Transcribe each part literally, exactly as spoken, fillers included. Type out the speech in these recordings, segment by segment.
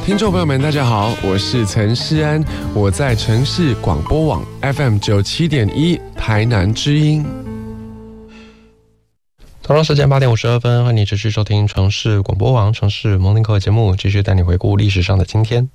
听众朋友们，大家好，我是陈诗安，我在城市广播网 F M 九七点一台南之音。 同样时间八点五十二分，欢迎你持续收听城市广播网城市蒙林课节目，继续带你回顾历史上的今天。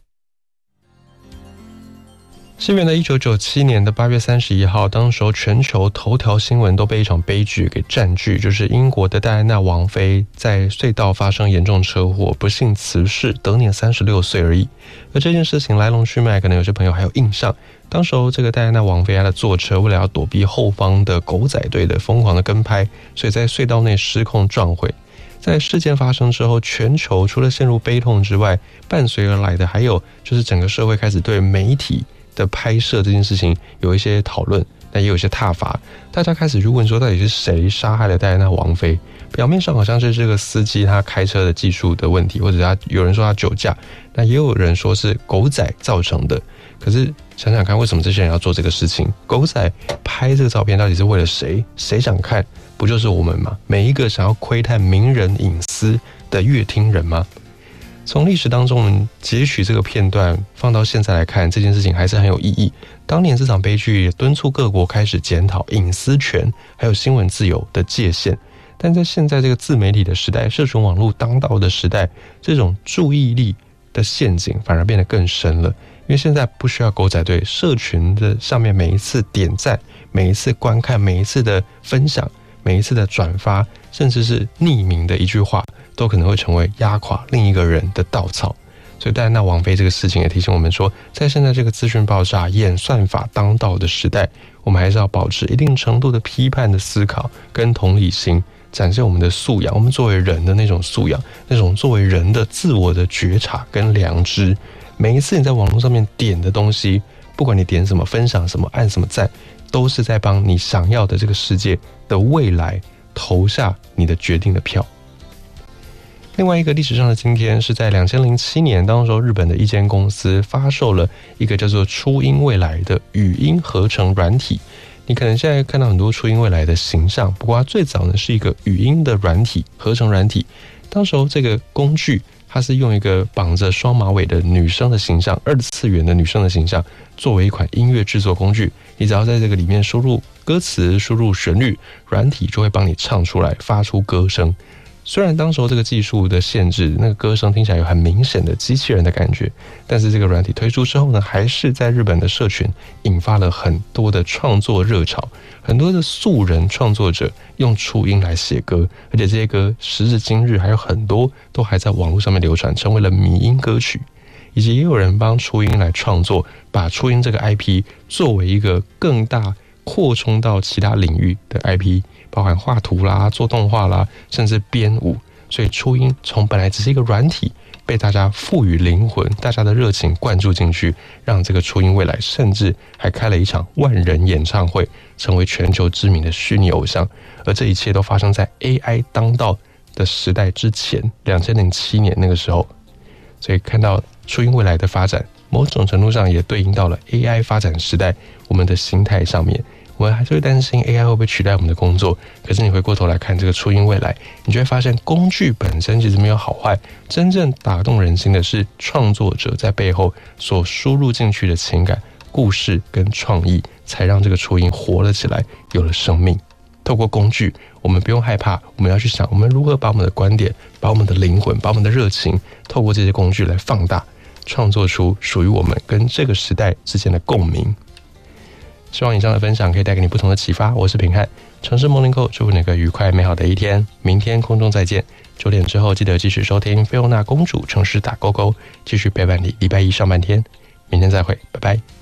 西元的一九九七年的八月三十一号，当时候全球头条新闻都被一场悲剧给占据，就是英国的戴安娜王妃在隧道发生严重车祸，不幸辞世，得年三十六岁而已。而这件事情来龙去脉，可能有些朋友还有印象。当时候这个戴安娜王妃她的坐车为了要躲避后方的狗仔队的疯狂的跟拍，所以在隧道内失控撞毁。在事件发生之后，全球除了陷入悲痛之外，伴随而来的还有就是整个社会开始对媒体的拍摄这件事情有一些讨论，但也有一些挞伐。大家开始去问说，到底是谁杀害了戴安娜王妃？表面上好像是这个司机他开车的技术的问题，或者他有人说他酒驾，那也有人说是狗仔造成的。可是想想看，为什么这些人要做这个事情？狗仔拍这个照片到底是为了谁？谁想看？不就是我们吗？每一个想要窥探名人隐私的乐听人吗？从历史当中截取这个片段放到现在来看，这件事情还是很有意义。当年这场悲剧也敦促各国开始检讨隐私权还有新闻自由的界限，但在现在这个自媒体的时代，社群网络当道的时代，这种注意力的陷阱反而变得更深了。因为现在不需要狗仔队，社群的上面每一次点赞，每一次观看，每一次的分享，每一次的转发，甚至是匿名的一句话，都可能会成为压垮另一个人的稻草。所以戴安娜王妃这个事情也提醒我们说，在现在这个资讯爆炸、演算法当道的时代，我们还是要保持一定程度的批判的思考跟同理心，展现我们的素养，我们作为人的那种素养，那种作为人的自我的觉察跟良知。每一次你在网络上面点的东西，不管你点什么、分享什么、按什么赞，都是在帮你想要的这个世界的未来投下你的决定的票。另外一个历史上的今天是在两千零七年，当时候日本的一间公司发售了一个叫做初音未来的语音合成软体。你可能现在看到很多初音未来的形象，不过它最早呢是一个语音的软体，合成软体。当时候这个工具它是用一个绑着双马尾的女生的形象，二次元的女生的形象，作为一款音乐制作工具。你只要在这个里面输入歌词、输入旋律，软体就会帮你唱出来，发出歌声。虽然当时候这个技术的限制，那个歌声听起来有很明显的机器人的感觉，但是这个软体推出之后呢，还是在日本的社群引发了很多的创作热潮。很多的素人创作者用初音来写歌，而且这些歌时至今日还有很多都还在网络上面流传，成为了迷音歌曲。以及也有人帮初音来创作，把初音这个 I P 作为一个更大扩充到其他领域的 I P， 包含画图啦、做动画啦，甚至编舞。所以初音从本来只是一个软体，被大家赋予灵魂，大家的热情灌注进去，让这个初音未来甚至还开了一场万人演唱会，成为全球知名的虚拟偶像。而这一切都发生在 A I 当道的时代之前，两千零七年那个时候。所以看到初音未来的发展，某种程度上也对应到了 A I 发展时代我们的心态上面。我们还是会担心 A I 会不会取代我们的工作，可是你回过头来看这个初音未来，你就会发现工具本身其实没有好坏，真正打动人心的是创作者在背后所输入进去的情感、故事跟创意，才让这个初音活了起来，有了生命。透过工具，我们不用害怕，我们要去想我们如何把我们的观点、把我们的灵魂、把我们的热情，透过这些工具来放大，创作出属于我们跟这个时代之间的共鸣。希望以上的分享可以带给你不同的启发。我是平汉，城市 Morning Call， 祝福你一个愉快美好的一天。明天空中再见，九点之后记得继续收听菲欧娜公主城市打勾勾，继续陪伴你礼拜一上半天。明天再会，拜拜。